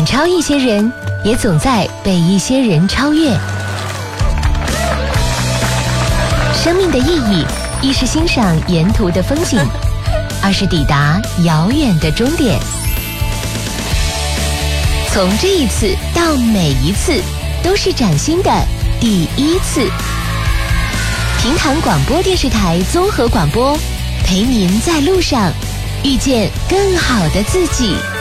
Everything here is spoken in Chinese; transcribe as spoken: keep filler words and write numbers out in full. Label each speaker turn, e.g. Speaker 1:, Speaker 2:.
Speaker 1: 想超一些人，也总在被一些人超越。生命的意义，一是欣赏沿途的风景，二是抵达遥远的终点。从这一次到每一次，都是崭新的第一次。平潭广播电视台综合广播，陪您在路上遇见更好的自己。